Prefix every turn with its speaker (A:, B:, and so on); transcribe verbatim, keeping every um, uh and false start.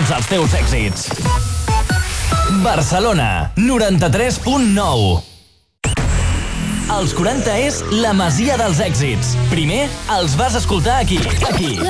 A: tots els teus èxits. Barcelona, noranta-tres punt nou. Els quaranta és la masia dels èxits. Primer, els vas escoltar aquí. Aquí.